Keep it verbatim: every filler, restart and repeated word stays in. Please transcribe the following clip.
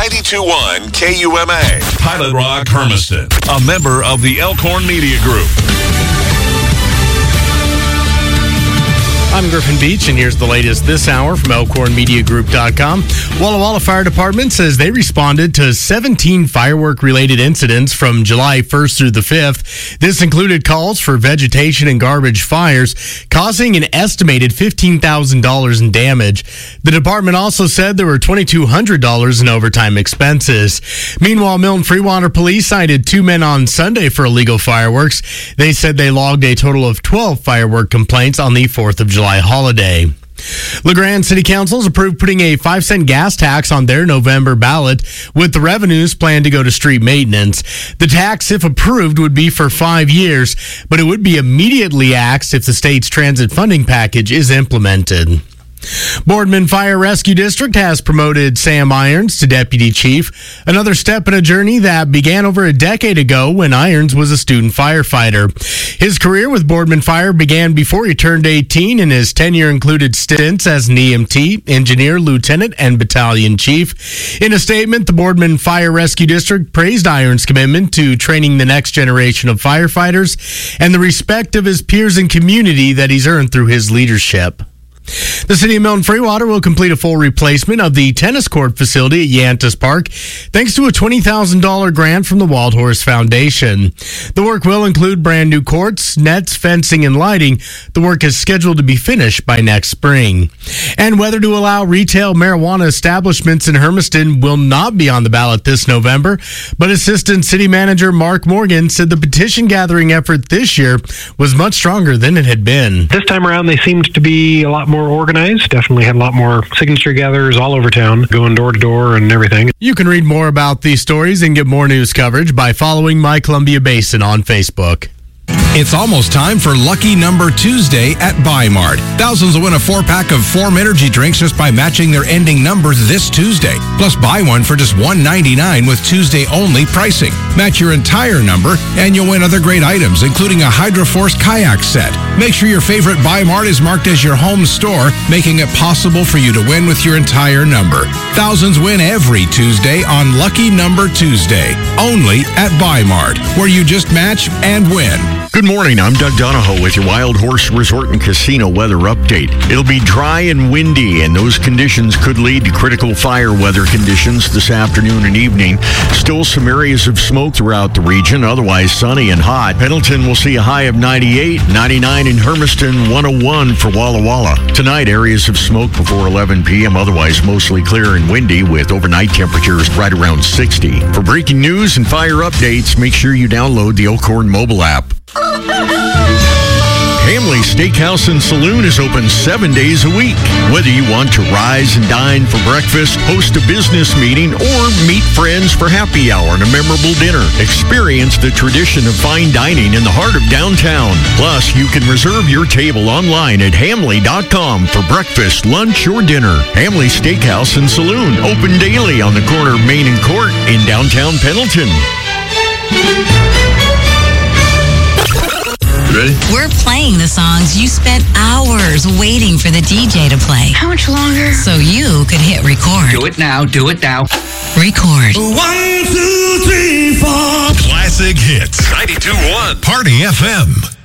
ninety-two point one K U M A. Pilot Rock Hermiston, a member of the Elkhorn Media Group. I'm Griffin Beach, and here's the latest this hour from Elkhorn Media Group dot com. Walla Walla Fire Department says they responded to seventeen firework-related incidents from July first through the fifth. This included calls for vegetation and garbage fires, causing an estimated fifteen thousand dollars in damage. The department also said there were two thousand two hundred dollars in overtime expenses. Meanwhile, Milton Freewater Police cited two men on Sunday for illegal fireworks. They said they logged a total of twelve firework complaints on the fourth of July holiday. LeGrand City Council has approved putting a five cent gas tax on their November ballot, with the revenues planned to go to street maintenance. The tax, if approved, would be for five years, but it would be immediately axed if the state's transit funding package is implemented. Boardman Fire Rescue District has promoted Sam Irons to Deputy Chief, another step in a journey that began over a decade ago when Irons was a student firefighter. His career with Boardman Fire began before he turned eighteen, and his tenure included stints as an E M T, engineer, lieutenant, and battalion chief. In a statement, the Boardman Fire Rescue District praised Irons' commitment to training the next generation of firefighters and the respect of his peers and community that he's earned through his leadership. The City of Milton Freewater will complete a full replacement of the tennis court facility at Yantis Park, thanks to a twenty thousand dollars grant from the Wild Horse Foundation. The work will include brand new courts, nets, fencing, and lighting. The work is scheduled to be finished by next spring. And whether to allow retail marijuana establishments in Hermiston will not be on the ballot this November, but Assistant City Manager Mark Morgan said the petition gathering effort this year was much stronger than it had been. This time around, they seemed to be a lot more organized. Definitely had a lot more signature gatherers all over town, going door to door and everything. You can read more about these stories and get more news coverage by following My Columbia Basin on Facebook. It's almost time for Lucky Number Tuesday at Buy Mart. Thousands will win a four-pack of Form Energy drinks just by matching their ending number this Tuesday. Plus, buy one for just one ninety-nine with Tuesday-only pricing. Match your entire number, and you'll win other great items, including a Hydroforce kayak set. Make sure your favorite Buy Mart is marked as your home store, making it possible for you to win with your entire number. Thousands win every Tuesday on Lucky Number Tuesday, only at Buy Mart, where you just match and win. Good morning, I'm Doug Donahoe with your Wild Horse Resort and Casino weather update. It'll be dry and windy, and those conditions could lead to critical fire weather conditions this afternoon and evening. Still some areas of smoke throughout the region, otherwise sunny and hot. Pendleton will see a high of ninety-eight, ninety-nine in Hermiston, one oh one for Walla Walla. Tonight, areas of smoke before eleven p.m., otherwise mostly clear and windy with overnight temperatures right around sixty. For breaking news and fire updates, make sure you download the Elkhorn mobile app. Hamley Steakhouse and Saloon is open seven days a week. Whether you want to rise and dine for breakfast, host a business meeting, or meet friends for happy hour and a memorable dinner, experience the tradition of fine dining in the heart of downtown. Plus, you can reserve your table online at hamley dot com for breakfast, lunch, or dinner. Hamley Steakhouse and Saloon, open daily on the corner of Main and Court in downtown Pendleton. Ready? We're playing the songs you spent hours waiting for the D J to play. How much longer? So you could hit record. Do it now, do it now. Record. One, two, three, four. Classic hits. ninety-two point one. Party F M.